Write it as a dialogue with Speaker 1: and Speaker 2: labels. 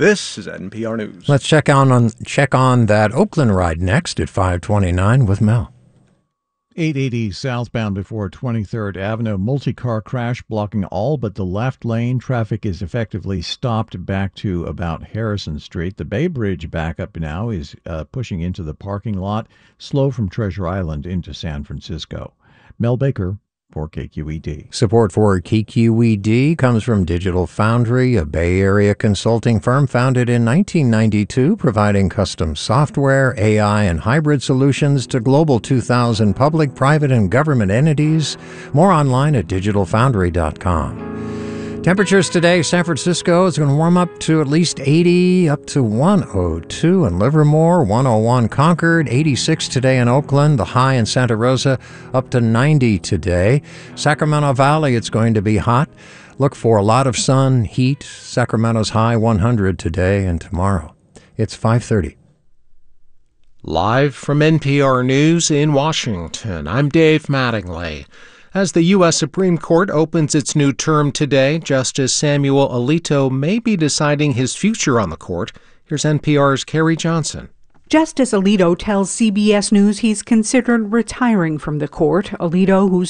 Speaker 1: This is NPR News.
Speaker 2: Let's check on that Oakland ride next at 5:29 with Mel.
Speaker 3: 880 southbound before 23rd Avenue. Multi-car crash blocking all but the left lane. Traffic is effectively stopped back to about Harrison Street. The Bay Bridge backup now is pushing into the parking lot. Slow from Treasure Island into San Francisco. Mel Baker for KQED.
Speaker 2: Support for KQED comes from Digital Foundry, a Bay Area consulting firm founded in 1992, providing custom software, AI, and hybrid solutions to Global 2000 public, private, and government entities. More online at digitalfoundry.com. Temperatures today, San Francisco is going to warm up to at least 80, up to 102 in Livermore, 101 Concord, 86 today in Oakland, the high in Santa Rosa up to 90 today. Sacramento Valley, it's going to be hot. Look for a lot of sun, heat. Sacramento's high 100 today and tomorrow. It's 5:30.
Speaker 4: Live from NPR News in Washington, I'm Dave Mattingly. As the U.S. Supreme Court opens its new term today, Justice Samuel Alito may be deciding his future on the court. Here's NPR's Carrie Johnson.
Speaker 5: Justice Alito tells CBS News he's considered retiring from the court. Alito, who